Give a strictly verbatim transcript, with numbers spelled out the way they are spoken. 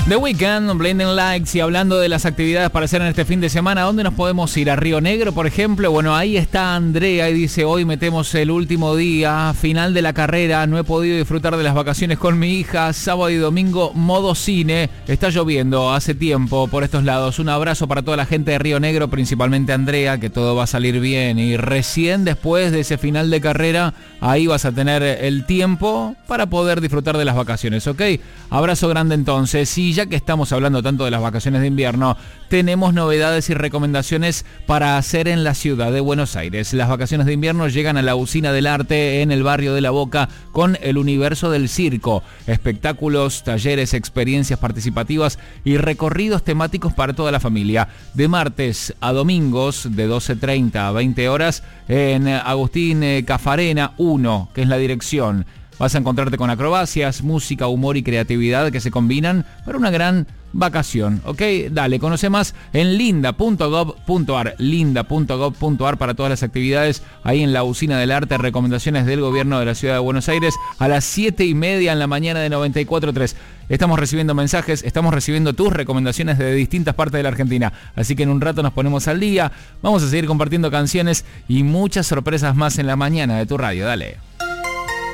The Weeknd, Blinding Lights. Y hablando de las actividades para hacer en este fin de semana, ¿a dónde nos podemos ir? ¿A Río Negro, por ejemplo? Bueno, ahí está Andrea y dice: hoy metemos el último día, final de la carrera, no he podido disfrutar de las vacaciones con mi hija, sábado y domingo modo cine, está lloviendo hace tiempo por estos lados. Un abrazo para toda la gente de Río Negro, principalmente Andrea, que todo va a salir bien, y recién después de ese final de carrera, ahí vas a tener el tiempo para poder disfrutar de las vacaciones, ¿ok? Abrazo grande entonces. Y ya que estamos hablando tanto de las vacaciones de invierno, tenemos novedades y recomendaciones para hacer en la ciudad de Buenos Aires. Las vacaciones de invierno llegan a la Usina del Arte en el barrio de La Boca con el universo del circo. Espectáculos, talleres, experiencias participativas y recorridos temáticos para toda la familia. De martes a domingos de doce treinta a veinte horas en Agustín Cafarena uno, que es la dirección. Vas a encontrarte con acrobacias, música, humor y creatividad que se combinan para una gran vacación, ¿ok? Dale, conoce más en linda punto gob punto ar, linda punto gob punto ar para todas las actividades ahí en la Usina del Arte. Recomendaciones del gobierno de la ciudad de Buenos Aires a las siete y media en la mañana de noventa y cuatro punto tres. Estamos recibiendo mensajes, estamos recibiendo tus recomendaciones de distintas partes de la Argentina, así que en un rato nos ponemos al día. Vamos a seguir compartiendo canciones y muchas sorpresas más en la mañana de tu radio. Dale.